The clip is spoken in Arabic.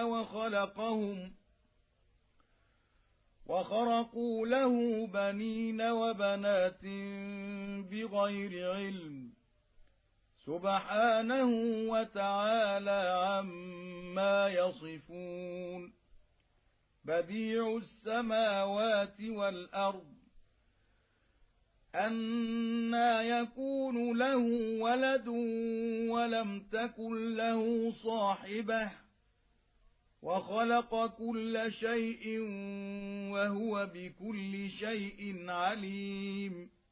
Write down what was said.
وخرقوا له بنين وبنات بغير علم سبحانه وتعالى عما يصفون بديع السماوات والأرض أنى يكون له ولد ولم تكن له صاحبة وخلق كل شيء وهو بكل شيء عليم